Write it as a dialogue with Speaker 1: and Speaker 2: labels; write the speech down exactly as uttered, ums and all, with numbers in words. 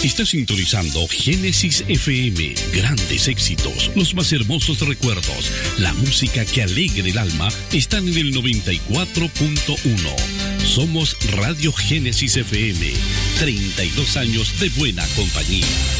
Speaker 1: Está sintonizando Génesis F M. Grandes éxitos, los más hermosos recuerdos, la música que alegra el alma están en el noventa y cuatro punto uno. Somos Radio Génesis F M. treinta y dos años de buena compañía.